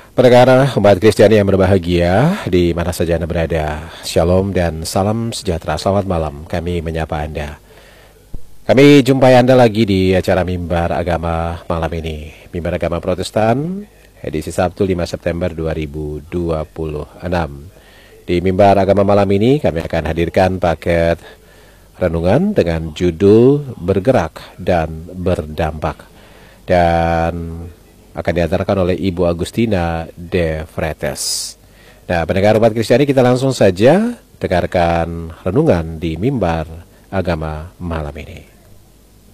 Pendengar umat Kristiani yang berbahagia di mana saja Anda berada, Shalom dan salam sejahtera. Selamat malam, kami menyapa Anda. Kami jumpai Anda lagi di acara Mimbar Agama malam ini. Mimbar Agama Protestan, edisi Sabtu 5 September 2026. Di Mimbar Agama malam ini kami akan hadirkan paket renungan dengan judul Bergerak dan Berdampak. Dan akan diantarkan oleh Ibu Agustina de Fretes. Nah, pendengar umat Kristiani, kita langsung saja dengarkan renungan di Mimbar Agama malam ini.